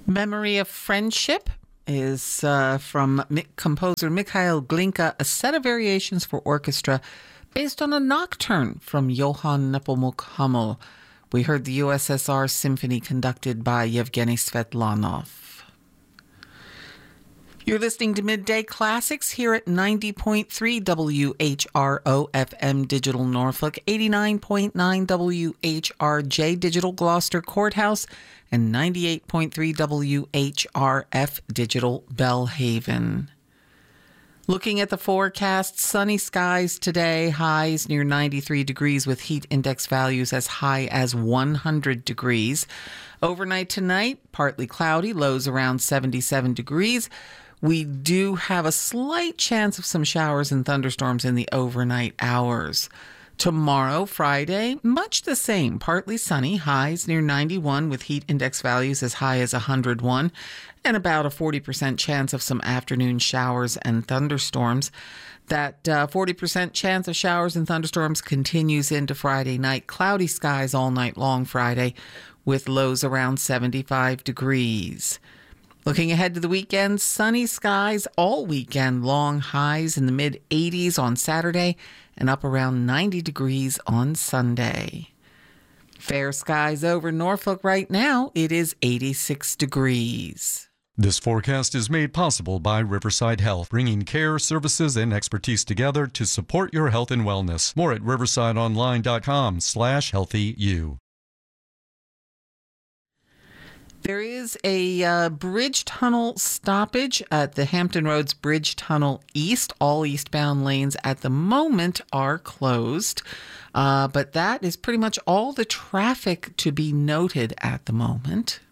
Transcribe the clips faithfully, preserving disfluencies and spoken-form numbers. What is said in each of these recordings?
Memory of Friendship is uh, from Mi- composer Mikhail Glinka, a set of variations for orchestra based on a nocturne from Johann Nepomuk Hummel. We heard the U S S R Symphony conducted by Yevgeny Svetlanov. You're listening to Midday Classics here at ninety point three W H R O F M Digital Norfolk, eighty-nine point nine W H R J Digital Gloucester Courthouse, and ninety-eight point three W H R F Digital Bellhaven. Looking at the forecast, sunny skies today, highs near ninety-three degrees with heat index values as high as one hundred degrees. Overnight tonight, partly cloudy, lows around seventy-seven degrees. We do have a slight chance of some showers and thunderstorms in the overnight hours. Tomorrow, Friday, much the same. Partly sunny, highs near ninety-one with heat index values as high as one hundred one, and about a forty percent chance of some afternoon showers and thunderstorms. That uh, forty percent chance of showers and thunderstorms continues into Friday night. Cloudy skies all night long Friday with lows around seventy-five degrees. Looking ahead to the weekend, sunny skies all weekend long, highs in the mid eighties on Saturday and up around ninety degrees on Sunday. Fair skies over Norfolk right now. It is eighty-six degrees. This forecast is made possible by Riverside Health, bringing care, services, and expertise together to support your health and wellness. More at riversideonline.com slash healthyu. There is a uh, bridge tunnel stoppage at the Hampton Roads Bridge Tunnel East. All eastbound lanes at the moment are closed, uh, but that is pretty much all the traffic to be noted at the moment.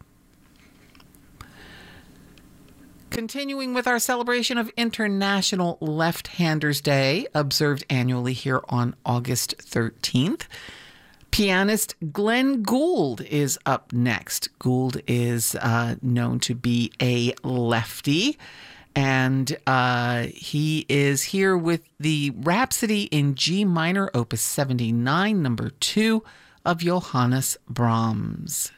Continuing with our celebration of International Left-Handers Day, observed annually here on August thirteenth. Pianist Glenn Gould is up next. Gould is uh, known to be a lefty, and uh, he is here with the Rhapsody in G minor, opus seventy-nine, number two of Johannes Brahms.